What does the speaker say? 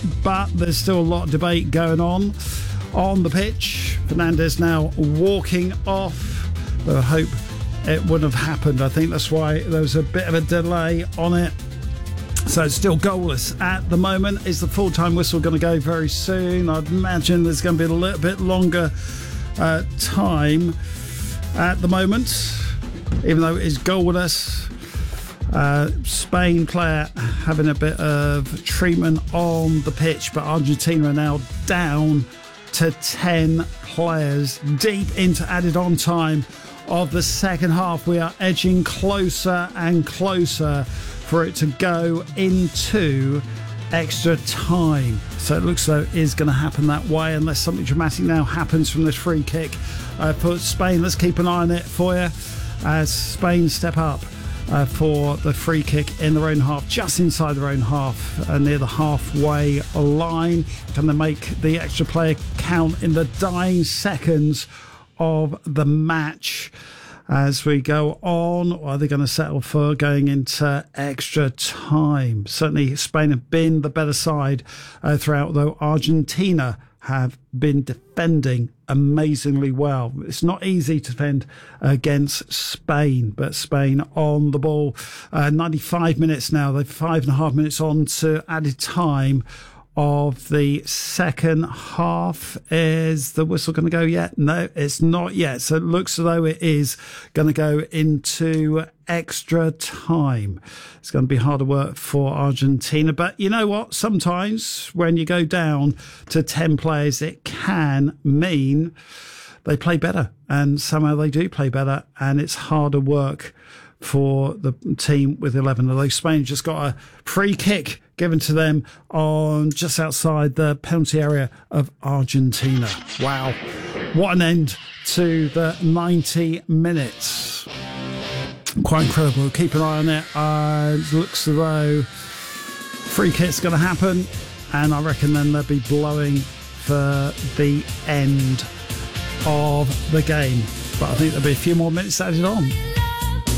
but there's still a lot of debate going on the pitch. Fernandez now walking off, but I hope it wouldn't have happened. I think that's why there was a bit of a delay on it. So it's still goalless at the moment. Is the full-time whistle going to go very soon? I'd imagine there's going to be a little bit longer time at the moment, even though it is goalless. Spain player having a bit of treatment on the pitch, but Argentina are now down to 10 players deep into added on time of the second half. We are edging closer and closer for it to go into extra time. So it looks though it is going to happen that way, unless something dramatic now happens from this free kick for Spain. Let's keep an eye on it for you as Spain step up for the free kick in their own half, just inside their own half, near the halfway line. Can they make the extra player count in the dying seconds of the match as we go on, or are they going to settle for going into extra time? Certainly Spain have been the better side throughout, though Argentina have been defending amazingly well. It's not easy to defend against Spain, but Spain on the ball. 95 minutes now. They're 5.5 minutes on to added time of the second half. Is the whistle going to go yet? No, it's not yet. So it looks as though it is going to go into extra time. It's going to be harder work for Argentina. But you know what? Sometimes when you go down to 10 players, it can mean they play better. And somehow they do play better. And it's harder work for the team with 11. Although Spain just got a free kick given to them on just outside the penalty area of Argentina. Wow. What an end to the 90 minutes. Quite incredible. Keep an eye on it. It looks as though free kick's going to happen, and I reckon then they'll be blowing for the end of the game. But I think there'll be a few more minutes added on.